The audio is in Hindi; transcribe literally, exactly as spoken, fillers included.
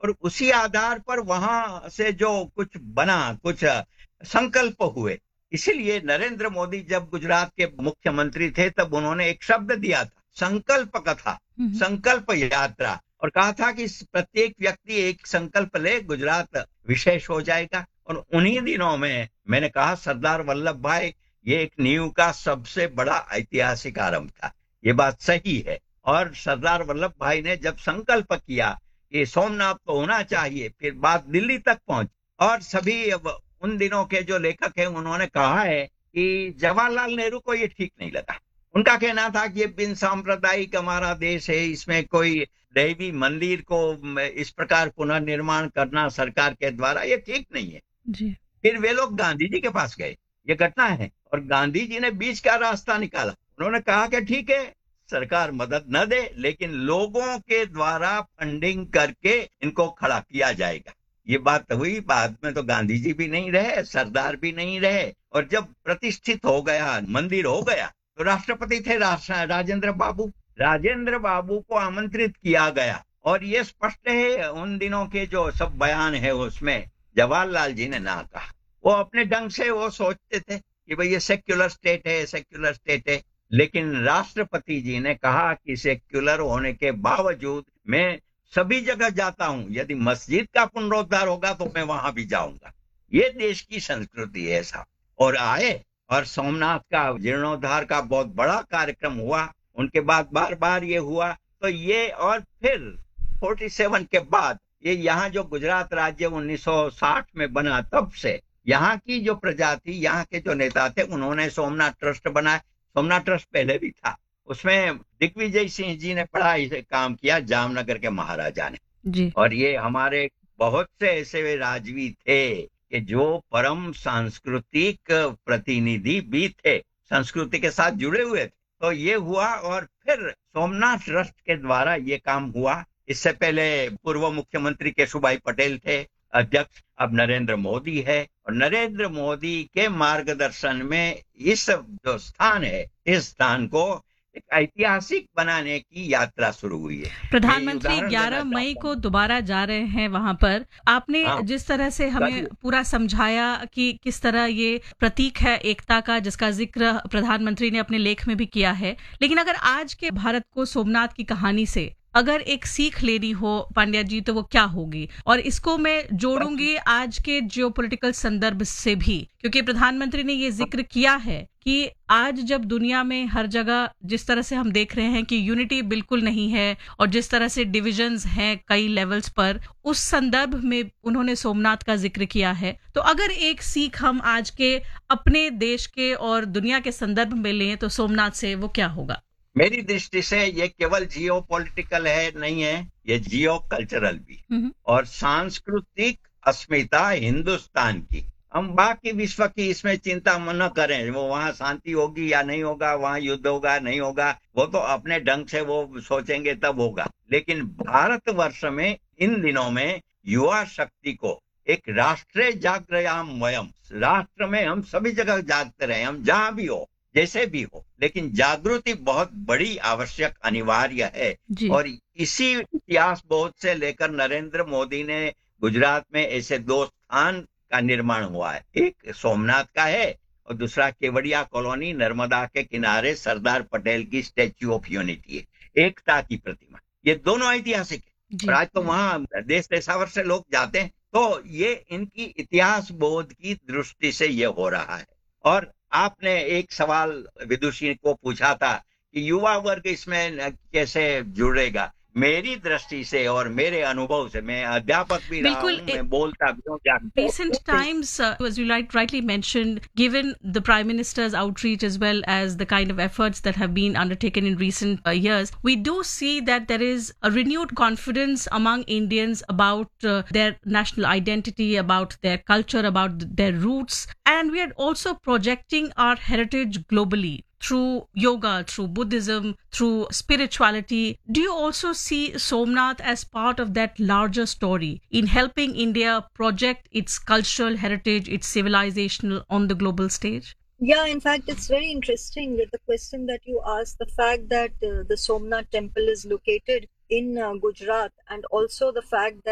और उसी आधार पर वहां से जो कुछ बना, कुछ संकल्प हुए। इसीलिए नरेंद्र मोदी जब गुजरात के मुख्यमंत्री थे तब उन्होंने एक शब्द दिया था, संकल्प कथा, संकल्प यात्रा, और कहा था कि प्रत्येक व्यक्ति एक संकल्प ले, गुजरात विशेष हो जाएगा। और उन्हीं दिनों में मैंने कहा सरदार वल्लभ भाई, ये एक नींव का सबसे बड़ा ऐतिहासिक आरंभ था। ये बात सही है। और सरदार वल्लभ भाई ने जब संकल्प किया कि सोमनाथ तो होना चाहिए, फिर बात दिल्ली तक पहुंची। और सभी उन दिनों के जो लेखक हैं उन्होंने कहा है कि जवाहरलाल नेहरू को ये ठीक नहीं लगा। उनका कहना था कि ये बिन सांप्रदायिक हमारा देश है, इसमें कोई दैवी मंदिर को इस प्रकार पुनर्निर्माण करना सरकार के द्वारा ये ठीक नहीं है जी। फिर वे लोग गांधी जी के पास गए, ये घटना है, और गांधी जी ने बीच का रास्ता निकाला। उन्होंने कहा कि ठीक है सरकार मदद न दे, लेकिन लोगों के द्वारा फंडिंग करके इनको खड़ा किया जाएगा। ये बात हुई। बाद में तो गांधी जी भी नहीं रहे, सरदार भी नहीं रहे, और जब प्रतिष्ठित हो गया, मंदिर हो गया, तो राष्ट्रपति थे राजेंद्र बाबू। राजेंद्र बाबू को आमंत्रित किया गया, और ये स्पष्ट है उन दिनों के जो सब बयान है उसमें जवाहरलाल जी ने ना कहा। वो अपने ढंग से वो सोचते थे कि भाई ये सेक्युलर स्टेट है, सेक्युलर स्टेट है, लेकिन राष्ट्रपति जी ने कहा कि सेक्युलर होने के बावजूद मैं सभी जगह जाता हूं, यदि मस्जिद का पुनरुद्धार होगा तो मैं वहां भी जाऊंगा। ये देश की संस्कृति है साहब। और आए, और सोमनाथ का जीर्णोद्धार का बहुत बड़ा कार्यक्रम हुआ। उनके बाद बार बार ये हुआ, तो ये, और फिर सैंतालीस के बाद ये यहाँ जो गुजरात राज्य उन्नीस सौ साठ में बना, तब से यहाँ की जो प्रजा थी, यहाँ के जो नेता थे, उन्होंने सोमनाथ ट्रस्ट बनाया। सोमनाथ ट्रस्ट पहले भी था, उसमें दिग्विजय सिंह जी ने बड़ा इसे काम किया, जामनगर के महाराजा ने जी। और ये हमारे बहुत से ऐसे राजवी थे कि जो परम सांस्कृतिक प्रतिनिधि भी थे, संस्कृति के साथ जुड़े हुए थे। तो ये हुआ, और फिर सोमनाथ ट्रस्ट के द्वारा ये काम हुआ। इससे पहले पूर्व मुख्यमंत्री केशुभाई पटेल थे अध्यक्ष, अब नरेंद्र मोदी है, और नरेंद्र मोदी के मार्गदर्शन में इस जो स्थान है, इस स्थान को एक ऐतिहासिक बनाने की यात्रा शुरू हुई है। प्रधानमंत्री ग्यारह मई को दोबारा जा रहे हैं वहां पर। आपने हाँ, जिस तरह से हमें पूरा समझाया कि किस तरह ये प्रतीक है एकता का, जिसका जिक्र प्रधानमंत्री ने अपने लेख में भी किया है, लेकिन अगर आज के भारत को सोमनाथ की कहानी से अगर एक सीख लेनी हो पांड्या जी, तो वो क्या होगी? और इसको मैं जोड़ूंगी आज के जियोपॉलिटिकल संदर्भ से भी, क्योंकि प्रधानमंत्री ने ये जिक्र किया है कि आज जब दुनिया में हर जगह जिस तरह से हम देख रहे हैं कि यूनिटी बिल्कुल नहीं है, और जिस तरह से डिविजन्स हैं कई लेवल्स पर, उस संदर्भ में उन्होंने सोमनाथ का जिक्र किया है। तो अगर एक सीख हम आज के अपने देश के और दुनिया के संदर्भ में लें तो सोमनाथ से वो क्या होगा? मेरी दृष्टि से ये केवल जियो पॉलिटिकल है नहीं है, ये जियो कल्चरल भी, और सांस्कृतिक अस्मिता हिंदुस्तान की। हम बाकी विश्व की इसमें चिंता न करें, वो वहाँ शांति होगी या नहीं होगा, वहाँ युद्ध होगा नहीं होगा, वो तो अपने ढंग से वो सोचेंगे तब होगा। लेकिन भारतवर्ष में इन दिनों में युवा शक्ति को एक राष्ट्रीय जागृयाम वयम, राष्ट्र में हम सभी जगह जागते रहे, हम जहां भी हो, जैसे भी हो, लेकिन जागृति बहुत बड़ी आवश्यक अनिवार्य है। और इसी इतिहास बोध से लेकर नरेंद्र मोदी ने गुजरात में ऐसे दो स्थान का निर्माण हुआ है, एक सोमनाथ का है और दूसरा केवड़िया कॉलोनी नर्मदा के किनारे सरदार पटेल की स्टैच्यू ऑफ यूनिटी है, एकता की प्रतिमा। ये दोनों ऐतिहासिक है, और आज तो वहां देश देशावर से लोग जाते हैं। तो ये इनकी इतिहास बोध की दृष्टि से ये हो रहा है। और आपने एक सवाल विदुषी को पूछा था कि युवा वर्ग इसमें कैसे जुड़ेगा। मेरी दृष्टि से और मेरे अनुभव से, मैं अध्यापक भी रहा हूं, मैं बोलता भी हूं। Recent times, uh, as you like, rightly mentioned, given the Prime Minister's outreach as well as the kind of efforts that have been undertaken in recent uh, years, we do see that there is a renewed confidence among Indians about uh, their national identity, about their culture, about their roots, and we are also projecting our heritage globally through yoga, through Buddhism, through spirituality. Do you also see Somnath as part of that larger story in helping India project its cultural heritage, its civilizational on the global stage? Yeah, in fact, it's very interesting with the question that you asked, the fact that uh, the Somnath temple is located in uh, Gujarat, and also the fact that